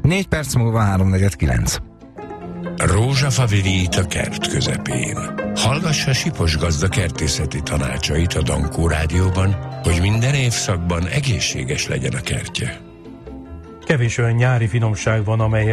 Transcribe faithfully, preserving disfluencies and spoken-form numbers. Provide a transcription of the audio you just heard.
Négy perc múlva háromnegyed kilenc. Rózsafa virít a kert közepén. Hallgassa Sipos gazda kertészeti tanácsait a Dankó Rádióban, hogy minden évszakban egészséges legyen a kertje. Kevés olyan nyári finomság van, amelyhez